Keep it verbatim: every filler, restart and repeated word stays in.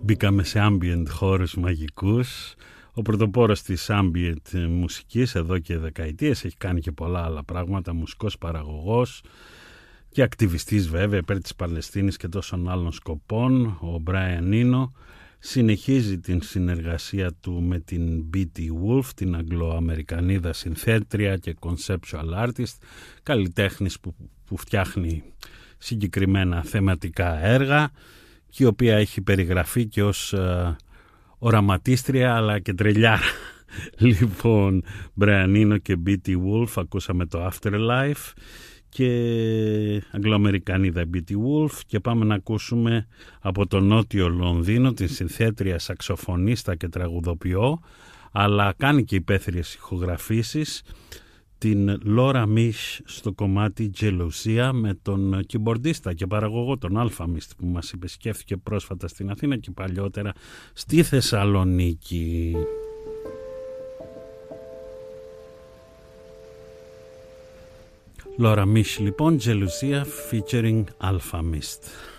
Μπήκαμε σε ambient χώρους μαγικούς. Ο πρωτοπόρος της ambient μουσικής εδώ και δεκαετίες, έχει κάνει και πολλά άλλα πράγματα, μουσικός παραγωγός και ακτιβιστής βέβαια υπέρ της Παλαιστίνης και τόσων άλλων σκοπών, ο Brian Eno συνεχίζει την συνεργασία του με την μπι τι Wolf, την Αγγλοαμερικανίδα συνθέτρια και conceptual artist, καλλιτέχνης που, που φτιάχνει συγκεκριμένα θεματικά έργα και η οποία έχει περιγραφεί και ως uh, οραματίστρια αλλά και τρελιάρα. Λοιπόν, Brian Eno και μπι τι Wolf, ακούσαμε το Afterlife και Αγγλοαμερικανίδα μπι τι Wolf, και πάμε να ακούσουμε από το νότιο Λονδίνο την συνθέτρια, σαξοφωνίστα και τραγουδοποιό, αλλά κάνει και υπαίθριες ηχογραφήσεις, την Laura Misch στο κομμάτι Gelousia, με τον κιμπορντίστα και παραγωγό τον Alphamist που μας επισκέφθηκε πρόσφατα στην Αθήνα και παλιότερα στη Θεσσαλονίκη. Laura Misch λοιπόν, Gelousia featuring Alphamist.